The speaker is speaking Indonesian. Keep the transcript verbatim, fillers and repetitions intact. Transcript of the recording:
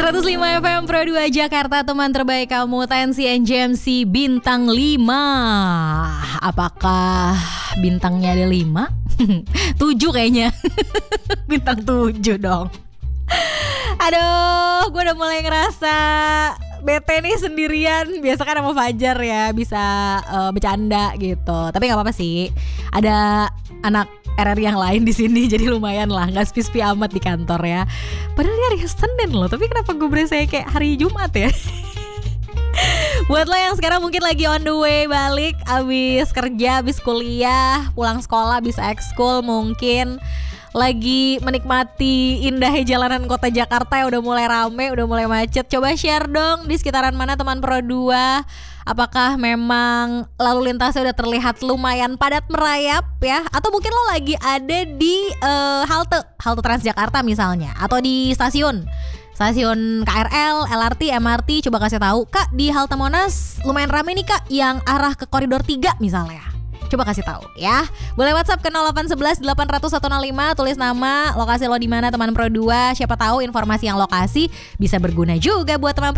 seratus lima F M Pro dua Jakarta, teman terbaik kamu, T N C N J M C bintang lima. Apakah bintangnya ada lima? tujuh kayaknya. Bintang tujuh dong. Aduh, gue udah mulai ngerasa bete nih sendirian. Biasa kan sama Fajar ya bisa uh, bercanda gitu. Tapi nggak apa-apa sih. Ada anak R R yang lain di sini, jadi lumayan lah, nggak sepi-sepi amat di kantor ya. Padahal ini hari Senin loh, tapi kenapa gue berasa kayak hari Jumat ya? Buat lo yang sekarang mungkin lagi on the way balik, abis kerja, abis kuliah, pulang sekolah, abis ekskul mungkin lagi menikmati indahnya jalanan kota Jakarta yang udah mulai rame, udah mulai macet. Coba share dong di sekitaran mana teman Pro dua. Apakah memang lalu lintasnya udah terlihat lumayan padat merayap ya? Atau mungkin lo lagi ada di uh, halte halte Transjakarta misalnya, atau di stasiun stasiun K R L, L R T, M R T. Coba kasih tahu, Kak, di halte Monas lumayan rame nih Kak, yang arah ke koridor tiga misalnya. Coba kasih tahu ya. Boleh WhatsApp ke nol delapan satu satu delapan nol nol satu nol lima, tulis nama, lokasi lo di mana teman Pro dua. Siapa tahu informasi yang lokasi bisa berguna juga buat teman Pro